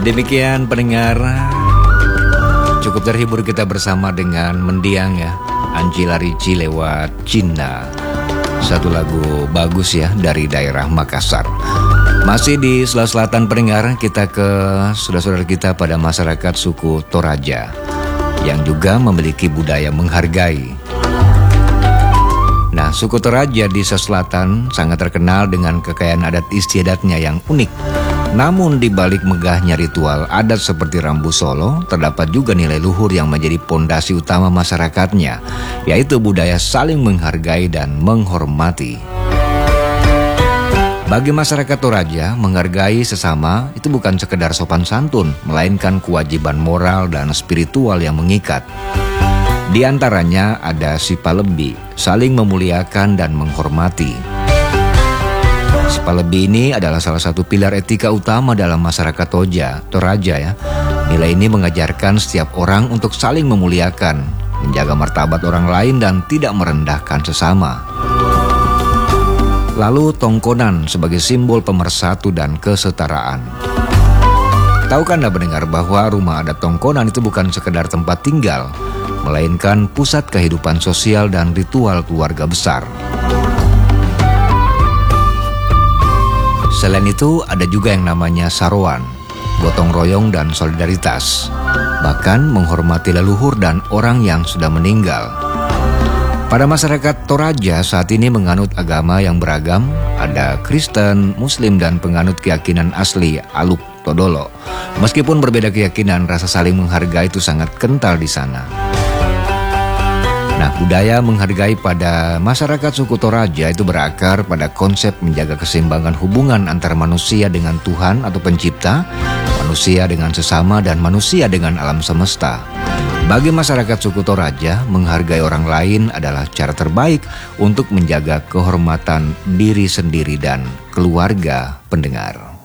Demikian pendengar, cukup terhibur kita bersama dengan mendiang ya, Angela Ricci lewat Cinta. Satu lagu bagus ya dari daerah Makassar. Masih di Sulawesi Selatan pendengar, kita ke saudara-saudara kita pada masyarakat suku Toraja yang juga memiliki budaya menghargai. Nah, suku Toraja di Sulawesi Selatan sangat terkenal dengan kekayaan adat istiadatnya yang unik. Namun di balik megahnya ritual adat seperti Rambu Solo, terdapat juga nilai luhur yang menjadi pondasi utama masyarakatnya, yaitu budaya saling menghargai dan menghormati. Bagi masyarakat Toraja, menghargai sesama itu bukan sekedar sopan santun, melainkan kewajiban moral dan spiritual yang mengikat. Di antaranya ada sipalebi, saling memuliakan dan menghormati. Sipalebi ini adalah salah satu pilar etika utama dalam masyarakat Toraja ya. Nilai ini mengajarkan setiap orang untuk saling memuliakan, menjaga martabat orang lain dan tidak merendahkan sesama. Lalu tongkonan sebagai simbol pemersatu dan kesetaraan. Tahukah Anda mendengar bahwa rumah adat tongkonan itu bukan sekedar tempat tinggal, melainkan pusat kehidupan sosial dan ritual keluarga besar. Selain itu ada juga yang namanya saroan, gotong royong dan solidaritas, bahkan menghormati leluhur dan orang yang sudah meninggal. Pada masyarakat Toraja saat ini menganut agama yang beragam, ada Kristen, Muslim dan penganut keyakinan asli Aluk Todolo. Meskipun berbeda keyakinan, rasa saling menghargai itu sangat kental di sana. Nah, budaya menghargai pada masyarakat suku Toraja itu berakar pada konsep menjaga keseimbangan hubungan antara manusia dengan Tuhan atau pencipta, manusia dengan sesama, dan manusia dengan alam semesta. Bagi masyarakat suku Toraja, menghargai orang lain adalah cara terbaik untuk menjaga kehormatan diri sendiri dan keluarga pendengar.